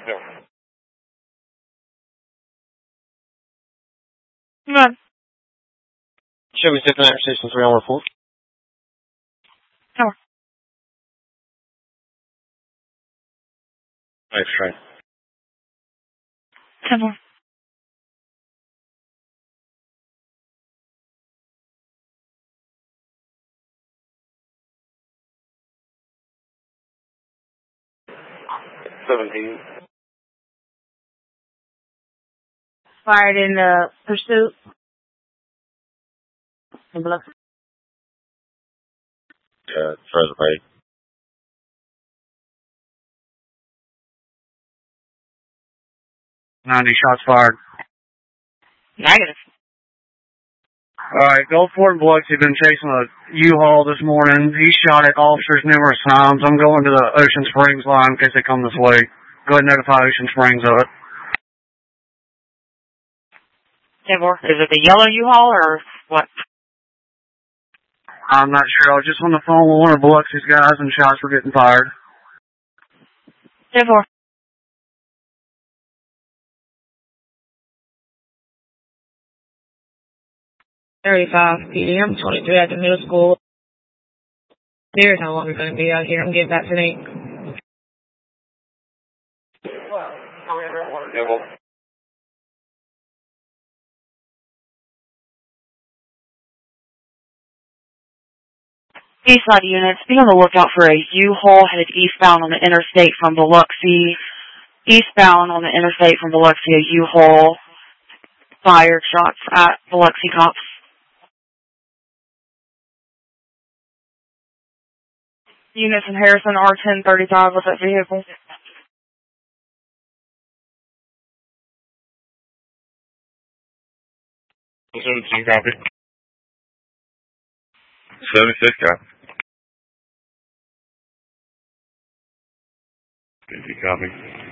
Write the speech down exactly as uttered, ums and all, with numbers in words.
No. Come on. Chevy fifty-nine Station three on report. Tower. Thanks, train. ten four. seventeen. Fired in the pursuit. In Biloxi. Uh, further pay. ninety shots fired. Negative. Alright, Gulfport and Biloxi have been chasing a U-Haul this morning. He shot at officers numerous times. I'm going to the Ocean Springs line in case they come this way. Go ahead and notify Ocean Springs of it. ten four. Is it the yellow U-Haul or what? I'm not sure. I was just on the phone with one of Biloxi's guys and shots were getting fired. ten four. thirty-five P M, twenty-three at the middle school. Here's how long we're going to be out here. I'm getting back to me. Yeah, well. Eastside units, be on the lookout for a U-Haul headed eastbound on the interstate from Biloxi. Eastbound on the interstate from Biloxi, a U-Haul fired shots at Biloxi cops. Units in Harrison, R ten thirty-five with that vehicle. seventeen copy. seventy-six copy. fifty copy.